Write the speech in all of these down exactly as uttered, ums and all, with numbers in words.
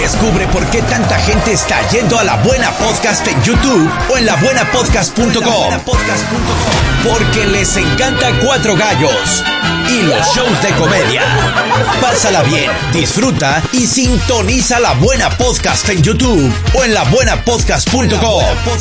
Descubre por qué tanta gente está yendo a La Buena Podcast en YouTube o en la buena podcast punto com. Porque les encanta Cuatro Gallos y los shows de comedia. Pásala bien, disfruta y sintoniza La Buena Podcast en YouTube o en la buena podcast punto com.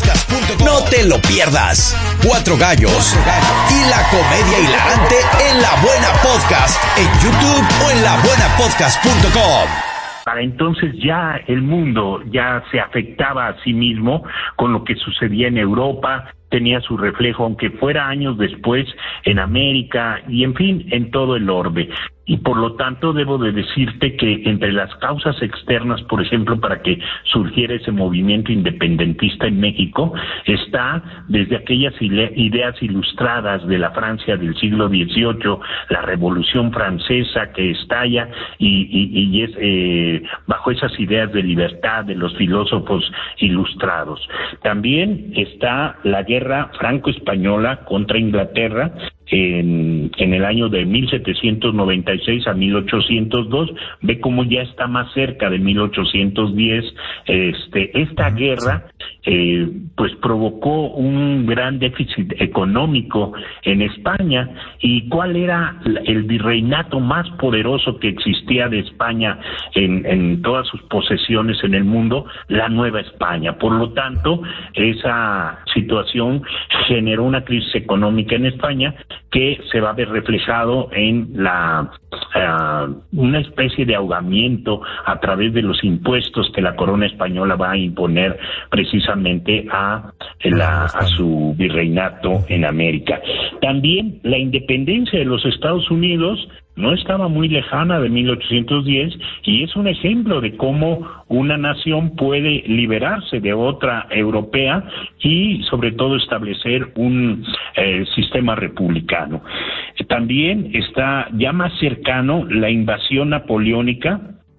No te lo pierdas. Cuatro Gallos y la comedia hilarante en La Buena Podcast en YouTube o en la buena podcast punto com. Para entonces ya el mundo ya se afectaba a sí mismo con lo que sucedía en Europa, tenía su reflejo, aunque fuera años después, en América y, en fin, en todo el orbe. Y por lo tanto debo de decirte que entre las causas externas, por ejemplo, para que surgiera ese movimiento independentista en México, está desde aquellas ideas ilustradas de la Francia del siglo dieciocho, la Revolución Francesa que estalla y, y, y es eh, bajo esas ideas de libertad de los filósofos ilustrados. También está la guerra franco-española contra Inglaterra, En, en el año de mil setecientos noventa y seis a mil ochocientos dos, ve cómo ya está más cerca de mil ochocientos diez. Este, esta guerra eh, pues provocó un gran déficit económico en España. ¿Y cuál era el virreinato más poderoso que existía de España en, en todas sus posesiones en el mundo? La Nueva España. Por lo tanto, esa situación generó una crisis económica en España que se va a ver reflejado en la uh, una especie de ahogamiento a través de los impuestos que la corona española va a imponer precisamente a, la, a su virreinato en América. También la independencia de los Estados Unidos no estaba muy lejana de mil ochocientos diez y es un ejemplo de cómo una nación puede liberarse de otra europea y sobre todo establecer un eh, sistema republicano. También está ya más cercano la invasión napoleónica.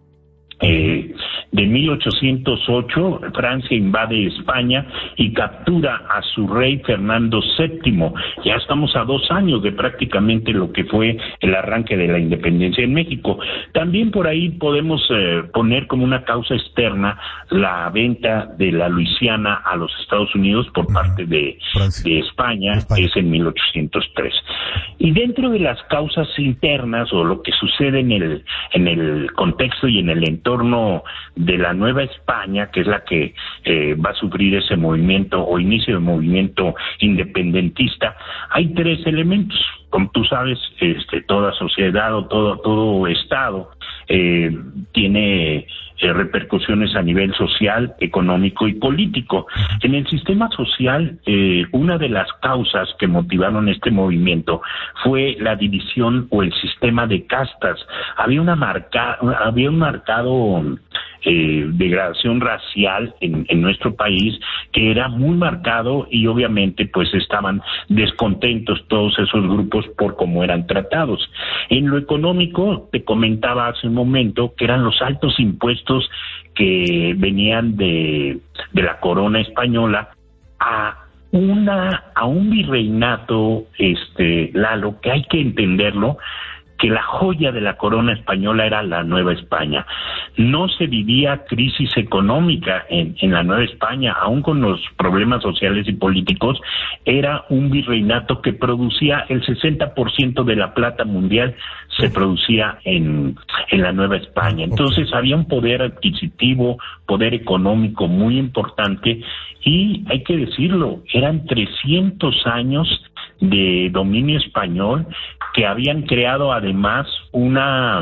Eh, de mil ochocientos ocho, Francia invade España y captura a su rey Fernando séptimo. Ya estamos a dos años de prácticamente lo que fue el arranque de la independencia en México. También por ahí podemos eh, poner como una causa externa la venta de la Luisiana a los Estados Unidos por parte de, de España, España, es en mil ochocientos tres. Y dentro de las causas internas o lo que sucede en el, en el contexto y en el entorno de la Nueva España, que es la que eh, va a sufrir ese movimiento o inicio de movimiento independentista, hay tres elementos. Como tú sabes, este, toda sociedad o todo, todo estado eh, tiene eh, repercusiones a nivel social, económico y político. En el sistema social, eh, una de las causas que motivaron este movimiento fue la división o el sistema de castas. Había una marca, había un marcado eh, degradación racial en, en nuestro país que era muy marcado y obviamente pues estaban descontentos todos esos grupos por cómo eran tratados. En lo económico, te comentaba hace un momento que eran los altos impuestos que venían de, de la corona española a una a un virreinato, este Lalo, que hay que entenderlo, que la joya de la corona española era la Nueva España. No se vivía crisis económica en, en la Nueva España, aún con los problemas sociales y políticos. Era un virreinato que producía el sesenta por ciento de la plata mundial, se producía en, en la Nueva España. Entonces había un poder adquisitivo, poder económico muy importante y hay que decirlo, eran trescientos años de dominio español que habían creado además una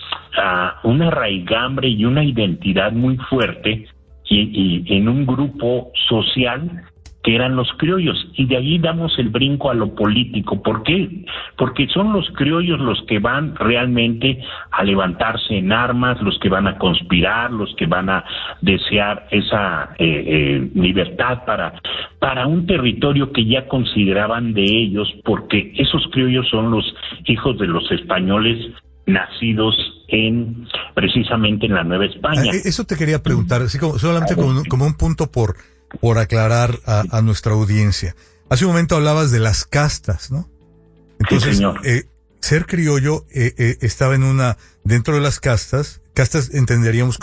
uh, una raigambre y una identidad muy fuerte y, y en un grupo social que eran los criollos, y de ahí damos el brinco a lo político. ¿Por qué? Porque son los criollos los que van realmente a levantarse en armas, los que van a conspirar, los que van a desear esa eh, eh, libertad para, para un territorio que ya consideraban de ellos, porque esos criollos son los hijos de los españoles nacidos en precisamente en la Nueva España. Eso te quería preguntar, así como, solamente como, como un punto por por aclarar a, a nuestra audiencia. Hace un momento hablabas de las castas, ¿no? Entonces, sí, eh, ser criollo eh, eh, estaba en una, dentro de las castas, castas entenderíamos